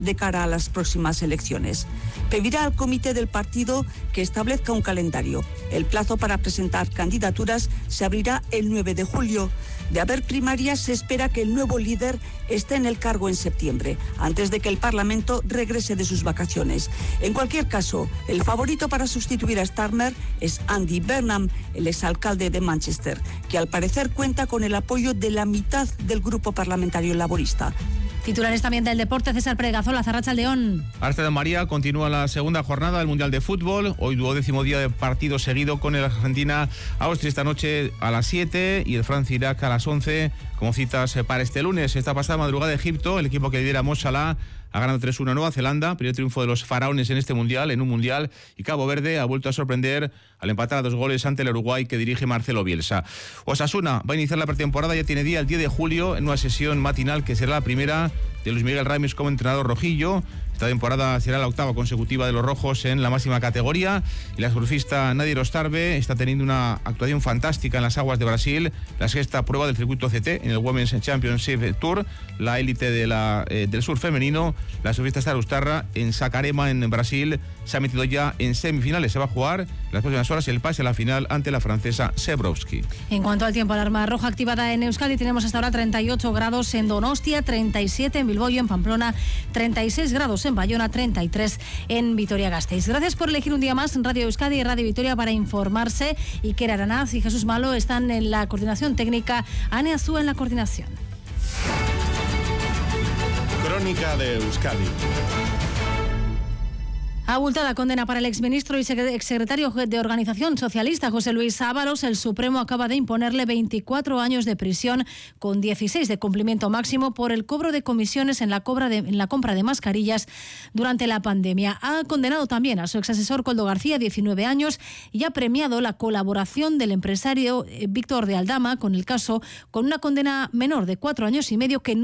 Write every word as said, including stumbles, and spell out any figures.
de cara a las próximas elecciones. Pedirá al comité del partido que establezca un calendario. El plazo para presentar candidaturas se abrirá el nueve de julio. De haber primarias, se espera que el nuevo líder esté en el cargo en septiembre, antes de que el Parlamento regrese de sus vacaciones. En cualquier caso, el favorito para sustituir a Starmer es Andy Burnham, el exalcalde de Manchester, que al parecer cuenta con el apoyo de la mitad del grupo parlamentario laborista. Titulares también del deporte, César Pregazola, Arratsaldeón. Arce de María continúa la segunda jornada del Mundial de Fútbol. Hoy duodécimo día de partido seguido con el Argentina-Austria esta noche a las siete y el Francia-Irak a las once, como citas para este lunes. Esta pasada madrugada, Egipto, el equipo que lidera Mo Salah, ha ganado tres uno a Nueva Zelanda, primer triunfo de los faraones en este mundial, en un mundial, y Cabo Verde ha vuelto a sorprender al empatar a dos goles ante el Uruguay que dirige Marcelo Bielsa. Osasuna va a iniciar la pretemporada, ya tiene día el diez de julio, en una sesión matinal que será la primera de Luis Miguel Ramis como entrenador rojillo. Esta temporada será la octava consecutiva de los rojos en la máxima categoría, y la surfista Nadia Rostarbe está teniendo una actuación fantástica en las aguas de Brasil, la sexta prueba del circuito C T en el Women's Championship Tour, la élite de la, eh, del surf femenino. La surfista Starustarra en Saquarema, en Brasil, se ha metido ya en semifinales. Se va a jugar en las próximas horas el pase a la final ante la francesa Sebrowski. En cuanto al tiempo, alarma roja activada en Euskadi. Tenemos hasta ahora treinta y ocho grados en Donostia, treinta y siete en Bilbao y en Pamplona, treinta y seis grados en Bayona, treinta y tres en Vitoria-Gasteiz. Gracias por elegir un día más en Radio Euskadi y Radio Vitoria para informarse. Iker Aranaz y Jesús Malo están en la coordinación técnica, Ane Azúa en la coordinación. Crónica de Euskadi. Abultada condena para el exministro y exsecretario de Organización Socialista José Luis Ábalos. El Supremo acaba de imponerle veinticuatro años de prisión con dieciséis de cumplimiento máximo por el cobro de comisiones en la, cobra de, en la compra de mascarillas durante la pandemia. Ha condenado también a su exasesor Koldo García, diecinueve años, y ha premiado la colaboración del empresario Víctor de Aldama con el caso, con una condena menor de cuatro años y medio que no